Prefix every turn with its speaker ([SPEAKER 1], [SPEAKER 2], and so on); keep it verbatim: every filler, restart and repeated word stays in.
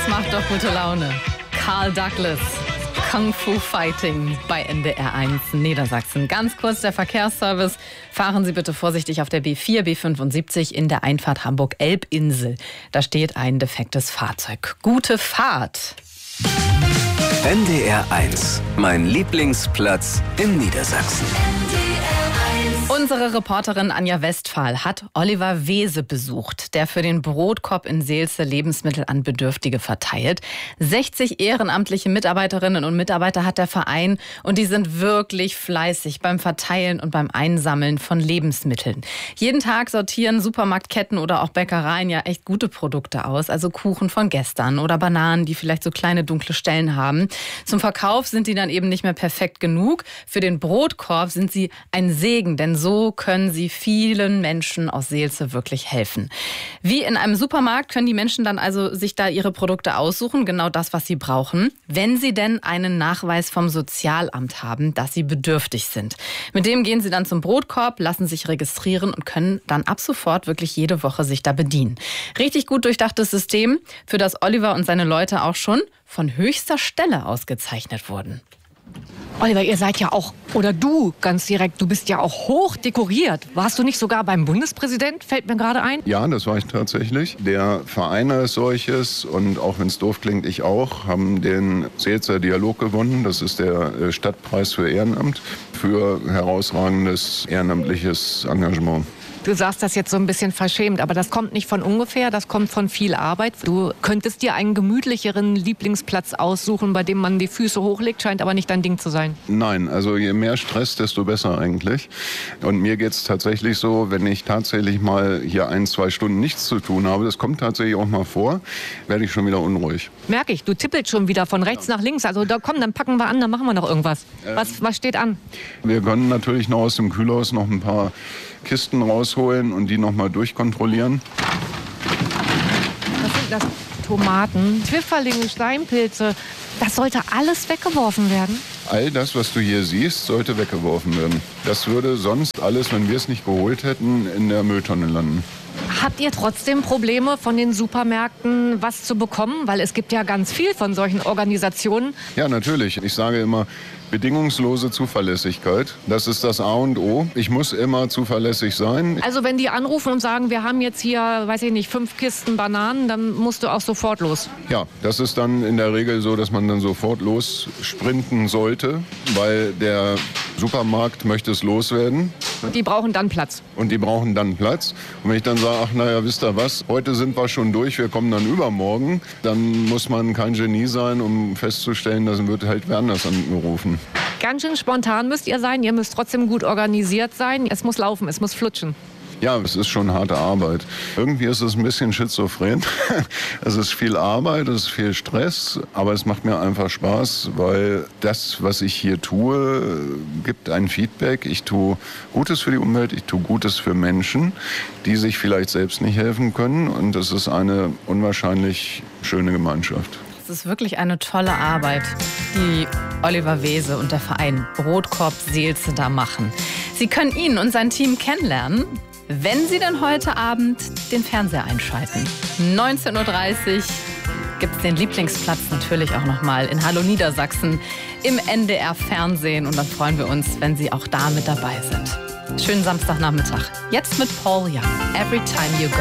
[SPEAKER 1] Das macht doch gute Laune. Carl Douglas, Kung Fu Fighting bei N D R eins Niedersachsen. Ganz kurz der Verkehrsservice. Fahren Sie bitte vorsichtig auf der B vier, B fünfundsiebzig in der Einfahrt Hamburg-Elbinsel. Da steht ein defektes Fahrzeug. Gute Fahrt.
[SPEAKER 2] N D R eins, mein Lieblingsplatz in Niedersachsen.
[SPEAKER 1] Unsere Reporterin Anja Westphal hat Oliver Wese besucht, der für den Brotkorb in Seelze Lebensmittel an Bedürftige verteilt. sechzig ehrenamtliche Mitarbeiterinnen und Mitarbeiter hat der Verein und die sind wirklich fleißig beim Verteilen und beim Einsammeln von Lebensmitteln. Jeden Tag sortieren Supermarktketten oder auch Bäckereien ja echt gute Produkte aus, also Kuchen von gestern oder Bananen, die vielleicht so kleine dunkle Stellen haben. Zum Verkauf sind die dann eben nicht mehr perfekt genug. Für den Brotkorb sind sie ein Segen, denn so können sie vielen Menschen aus Seelze wirklich helfen. Wie in einem Supermarkt können die Menschen dann also sich da ihre Produkte aussuchen, genau das, was sie brauchen, wenn sie denn einen Nachweis vom Sozialamt haben, dass sie bedürftig sind. Mit dem gehen sie dann zum Brotkorb, lassen sich registrieren und können dann ab sofort wirklich jede Woche sich da bedienen. Richtig gut durchdachtes System, für das Oliver und seine Leute auch schon von höchster Stelle ausgezeichnet wurden.
[SPEAKER 3] Oliver, ihr seid ja auch, oder du ganz direkt, du bist ja auch hoch dekoriert. Warst du nicht sogar beim Bundespräsident, fällt mir gerade ein?
[SPEAKER 4] Ja, das war ich tatsächlich. Der Verein als solches und auch wenn es doof klingt, ich auch, haben den Seelzer Dialog gewonnen. Das ist der Stadtpreis für Ehrenamt, für herausragendes ehrenamtliches Engagement.
[SPEAKER 3] Du sagst das jetzt so ein bisschen verschämt, aber das kommt nicht von ungefähr, das kommt von viel Arbeit. Du könntest dir einen gemütlicheren Lieblingsplatz aussuchen, bei dem man die Füße hochlegt, scheint aber nicht dein Ding zu sein.
[SPEAKER 4] Nein, also je mehr Stress, desto besser eigentlich. Und mir geht es tatsächlich so, wenn ich tatsächlich mal hier ein, zwei Stunden nichts zu tun habe, das kommt tatsächlich auch mal vor, werde ich schon wieder unruhig.
[SPEAKER 3] Merke ich, du tippelst schon wieder von rechts ja. nach links. Also da komm, dann packen wir an, dann machen wir noch irgendwas. Ähm, was, was steht an?
[SPEAKER 4] Wir können natürlich noch aus dem Kühlhaus noch ein paar Kisten rausholen und die nochmal durchkontrollieren.
[SPEAKER 3] Was sind das? Tomaten, Pfifferlinge, Steinpilze. Das sollte alles weggeworfen werden?
[SPEAKER 4] All das, was du hier siehst, sollte weggeworfen werden. Das würde sonst alles, wenn wir es nicht geholt hätten, in der Mülltonne landen.
[SPEAKER 3] Habt ihr trotzdem Probleme, von den Supermärkten was zu bekommen? Weil es gibt ja ganz viel von solchen Organisationen.
[SPEAKER 4] Ja, natürlich. Ich sage immer, bedingungslose Zuverlässigkeit. Das ist das A und O. Ich muss immer zuverlässig sein.
[SPEAKER 3] Also wenn die anrufen und sagen, wir haben jetzt hier, weiß ich nicht, fünf Kisten Bananen, dann musst du auch sofort los?
[SPEAKER 4] Ja, das ist dann in der Regel so, dass man dann sofort los sprinten sollte, weil der Supermarkt möchte es loswerden.
[SPEAKER 3] Und die brauchen dann Platz.
[SPEAKER 4] Und die brauchen dann Platz. Und wenn ich dann sage, ach naja, wisst ihr was, heute sind wir schon durch, wir kommen dann übermorgen, dann muss man kein Genie sein, um festzustellen, dann wird halt Werners angerufen.
[SPEAKER 3] Ganz schön spontan müsst ihr sein, ihr müsst trotzdem gut organisiert sein. Es muss laufen, es muss flutschen.
[SPEAKER 4] Ja, es ist schon harte Arbeit. Irgendwie ist es ein bisschen schizophren. Es ist viel Arbeit, es ist viel Stress, aber es macht mir einfach Spaß, weil das, was ich hier tue, gibt ein Feedback. Ich tue Gutes für die Umwelt, ich tue Gutes für Menschen, die sich vielleicht selbst nicht helfen können. Und es ist eine unwahrscheinlich schöne Gemeinschaft.
[SPEAKER 1] Es ist wirklich eine tolle Arbeit, die Oliver Wese und der Verein Brotkorb Seelze da machen. Sie können ihn und sein Team kennenlernen, wenn Sie dann heute Abend den Fernseher einschalten. neunzehn Uhr dreißig gibt es den Lieblingsplatz natürlich auch nochmal in Hallo Niedersachsen im N D R Fernsehen. Und dann freuen wir uns, wenn Sie auch da mit dabei sind. Schönen Samstagnachmittag. Jetzt mit Paul Young. Every Time You Go.